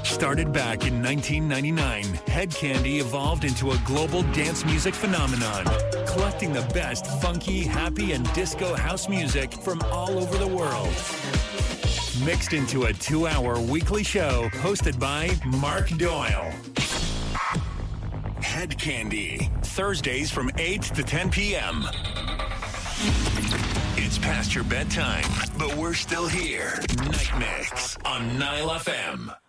Started back in 1999, Head Candy evolved into a global dance music phenomenon, collecting the best funky, happy, and disco house music from all over the world. Mixed into a 2-hour weekly show hosted by Mark Doyle. Head Candy, Thursdays from 8 to 10 p.m. It's past your bedtime, but we're still here. Night Mix on Nile FM.